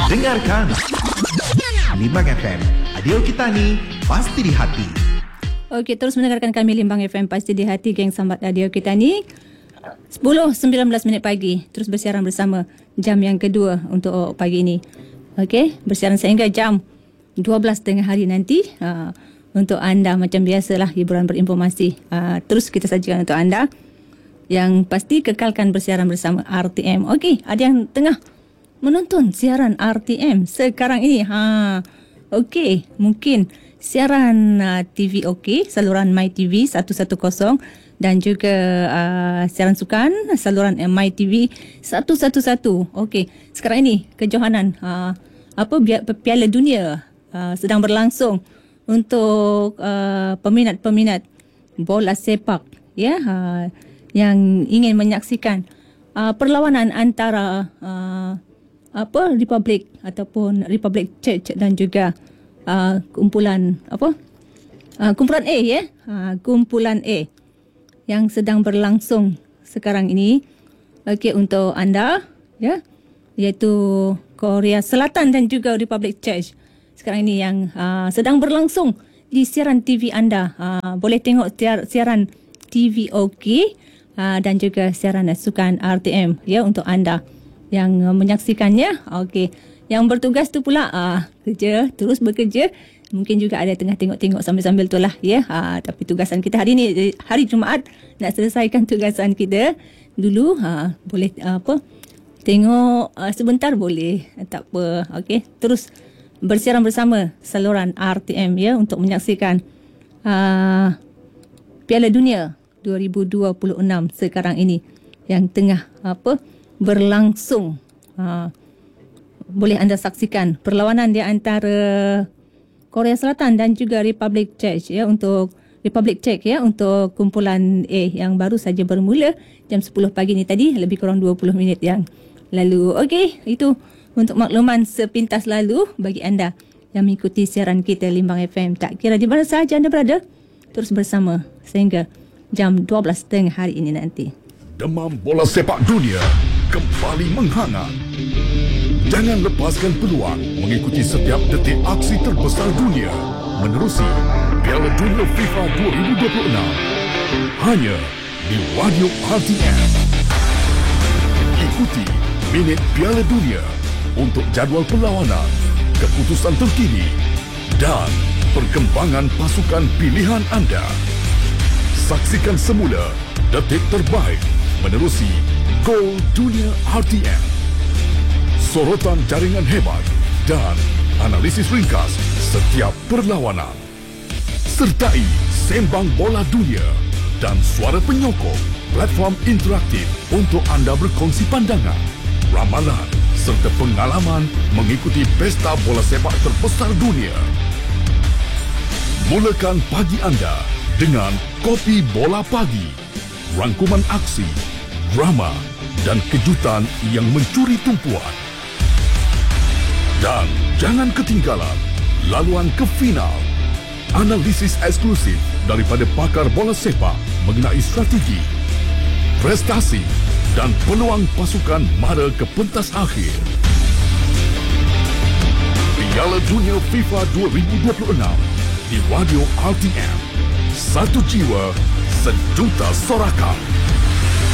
Dengarkan Limbang FM, radio kita ni pasti di hati. Okey, terus mendengarkan kami Limbang FM pasti di hati, geng sambat radio kita ni. 10-19 minit pagi, terus bersiaran bersama jam yang kedua untuk pagi ini. Okey, bersiaran sehingga jam 12 tengah hari nanti. Untuk anda macam biasalah, hiburan berinformasi. Terus kita sajikan untuk anda. Yang pasti kekalkan bersiaran bersama RTM. Okey, ada yang tengah menonton siaran RTM sekarang ini. Okey, mungkin siaran TV okey, saluran My TV 110 dan juga siaran sukan saluran My TV 111. Okey, sekarang ini kejohanan Piala Dunia sedang berlangsung untuk peminat-peminat bola sepak ya, yang ingin menyaksikan perlawanan antara Republik Czech dan juga kumpulan A ya, kumpulan A yang sedang berlangsung sekarang ini. Okey, untuk anda ya, iaitu Korea Selatan dan juga Republik Czech sekarang ini yang sedang berlangsung di siaran TV anda. Boleh tengok siaran TV OK dan juga siaran sukan RTM ya, untuk anda yang menyaksikannya. Okey, yang bertugas tu pula kerja, terus bekerja. Mungkin juga ada tengah tengok-tengok sambil-sambil tu lah ya. Tapi tugasan kita hari ni, hari Jumaat, nak selesaikan tugasan kita dulu. Boleh tengok sebentar boleh, tak apa. Okey, terus bersiaran bersama saluran RTM ya, untuk menyaksikan Piala Dunia 2026 sekarang ini yang tengah berlangsung. Boleh anda saksikan perlawanan di antara Korea Selatan dan juga Republik Czech ya, untuk Republik Czech ya, untuk kumpulan A yang baru saja bermula jam 10 pagi ni tadi, lebih kurang 20 minit yang lalu. Okey, itu untuk makluman sepintas lalu bagi anda yang mengikuti siaran kita Limbang FM. Tak kira di mana sahaja anda berada, terus bersama sehingga jam 12 tengah hari ini nanti. Demam bola sepak dunia kembali menghangat. Jangan lepaskan peluang mengikuti setiap detik aksi terbesar dunia menerusi Piala Dunia FIFA 2026 hanya di Radio RTM. Ikuti minit Piala Dunia untuk jadual perlawanan, keputusan terkini dan perkembangan pasukan pilihan anda. Saksikan semula detik terbaik menerusi Gol Dunia RTM. Sorotan jaringan hebat dan analisis ringkas setiap perlawanan. Sertai Sembang Bola Dunia dan suara penyokong, platform interaktif untuk anda berkongsi pandangan, ramalan serta pengalaman mengikuti pesta bola sepak terbesar dunia. Mulakan pagi anda dengan Kopi Bola Pagi. Rangkuman aksi, drama dan kejutan yang mencuri tumpuan. Dan jangan ketinggalan laluan ke final. Analisis eksklusif daripada pakar bola sepak mengenai strategi, prestasi dan peluang pasukan mara ke pentas akhir. Piala Dunia FIFA 2026 di Radio RTM. Satu jiwa, sejuta sorakan.